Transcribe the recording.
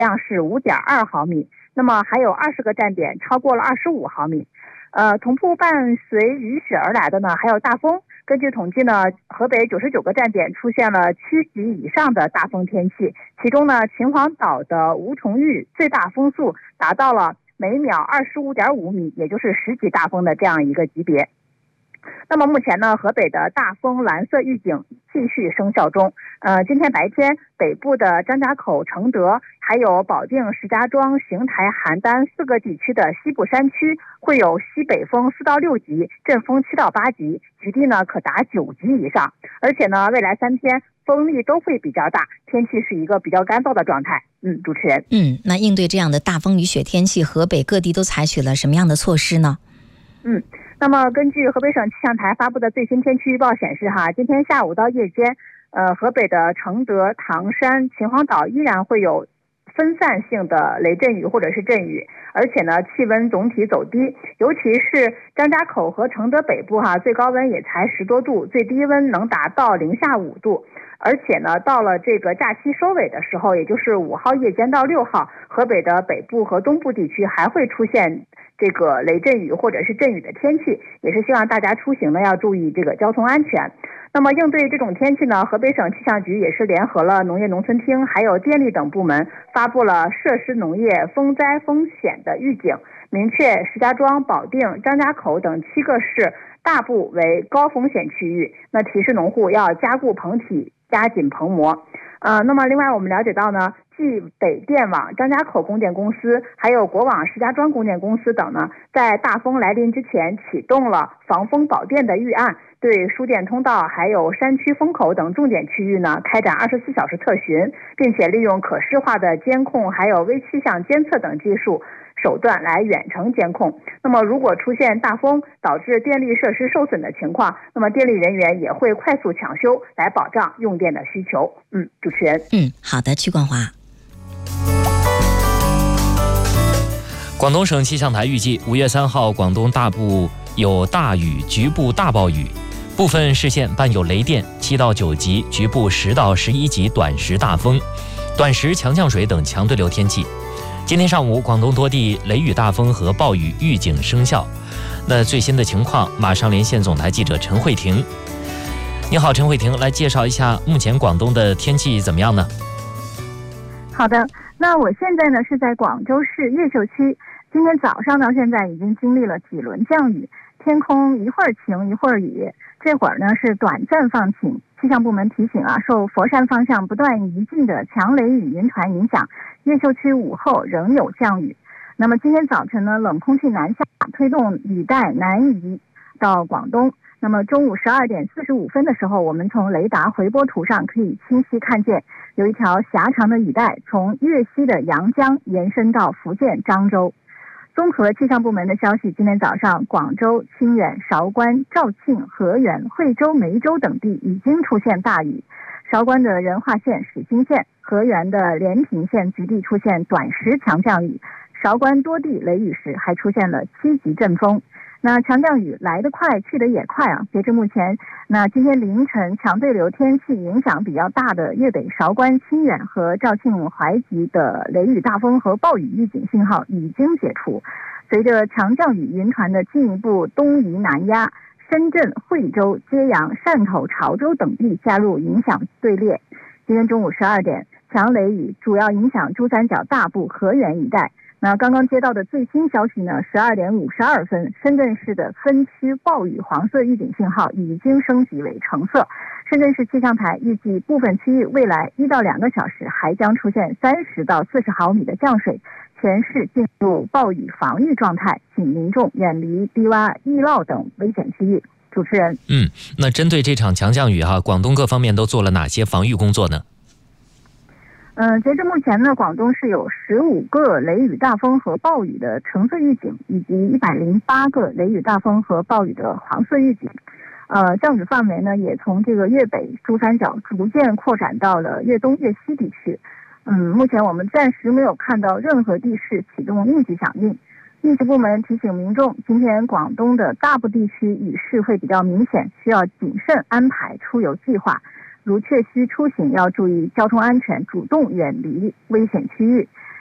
量是5.2毫米，那么还有20个站点超过了25毫米。同步伴随雨雪而来的呢，还有大风。根据统计呢，河北99个站点出现了7级以上的大风天气，其中呢，秦皇岛的吴崇峪最大风速达到了每秒25.5米，也就是10级大风的这样一个级别。那么目前呢，河北的大风蓝色预警继续生效中。今天白天，北部的张家口、承德，还有保定、石家庄、邢台、邯郸4个地区的西部山区会有西北风4到6级，阵风7到8级，局地呢可达9级以上。而且呢，未来3天风力都会比较大，天气是一个比较干燥的状态。主持人。 那应对这样的大风雨雪天气，河北各地都采取了什么样的措施呢？ 那么根据河北省气象台发布的最新天气预报显示今天下午到夜间，河北的承德、唐山、秦皇岛依然会有分散性的雷阵雨或者是阵雨，而且呢气温总体走低，尤其是张家口和承德北部最高温也才10多度，最低温能达到零下5度。而且呢，到了这个假期收尾的时候，也就是5号夜间到6号，河北的北部和东部地区还会出现这个雷阵雨或者是阵雨的天气，也是希望大家出行呢要注意这个交通安全。那么应对这种天气呢，河北省气象局也是联合了农业农村厅还有电力等部门，发布了设施农业风灾风险的预警，明确石家庄、保定、张家口等7个市大部为高风险区域，那提示农户要加固棚体，加紧棚膜。那么另外我们了解到呢，继北电网、张家口供电公司还有国网石家庄供电公司等呢，在大风来临之前启动了防风保电的预案，对输电通道还有山区风口等重点区域呢开展24小时特巡，并且利用可视化的监控还有微气象监测等技术手段来远程监控。那么如果出现大风导致电力设施受损的情况，那么电力人员也会快速抢修来保障用电的需求。主持人。 好的，曲冠华。 广东省气象台预计5月3号广东大部有大雨，局部大暴雨，部分市县伴有雷电7到9级，局部10到11级短时大风、短时强降水等强对流天气。今天上午，广东多地雷雨大风和暴雨预警生效。那最新的情况，马上连线总台记者陈慧婷。你好，陈慧婷，来介绍一下目前广东的天气怎么样呢？ 好的，那我现在呢是在广州市越秀区，今天早上到现在已经经历了几轮降雨，天空一会儿晴一会儿雨，这会儿呢是短暂放晴。气象部门提醒受佛山方向不断移进的强雷雨云团影响，越秀区午后仍有降雨。那么今天早晨呢，冷空气南下，推动雨带南移到广东。那么中午12点45分的时候，我们从雷达回波图上可以清晰看见，有一条狭长的雨带从粤西的阳江延伸到福建漳州。综合气象部门的消息，今天早上广州、清远、韶关、肇庆、河源、惠州、梅州等地已经出现大雨。韶关的仁化县、始兴县、河源的连平县局地出现短时强降雨，韶关多地雷雨时还出现了7级阵风。那强降雨来得快去得也快截至目前，那今天凌晨强对流天气影响比较大的粤北韶关、清远和肇庆淮吉的雷雨大风和暴雨预警信号已经解除。随着强降雨云团的进一步东移南压，深圳、惠州、揭阳、汕头、潮州等地加入影响队列。今天中午12点，强雷雨主要影响珠三角大部、河源一带。那刚刚接到的最新消息呢，12点52分，深圳市的分区暴雨黄色预警信号已经升级为橙色。深圳市气象台预计部分区域未来1到2个小时还将出现30到40毫米的降水，全市进入暴雨防御状态，请民众远离低洼、易涝等危险区域。主持人。 那针对这场强降雨广东各方面都做了哪些防御工作呢？ 截至目前呢，广东是有15个雷雨大风和暴雨的橙色预警，以及108个雷雨大风和暴雨的黄色预警。降雨范围呢也从这个粤北、珠三角逐渐扩展到了粤东、粤西地区。目前我们暂时没有看到任何地市启动应急响应。应急部门提醒民众，今天广东的大部地区雨势会比较明显，需要谨慎安排出游计划。如确需出行，要注意交通安全，主动远离危险区域。